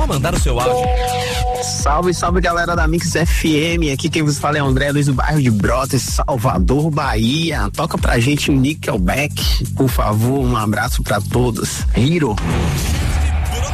mandar o seu áudio. Salve, salve galera da Mix FM, aqui quem vos fala é o André Luiz do bairro de Brotas, Salvador, Bahia. Toca pra gente o Nickelback, por favor, um abraço pra todos. Hero.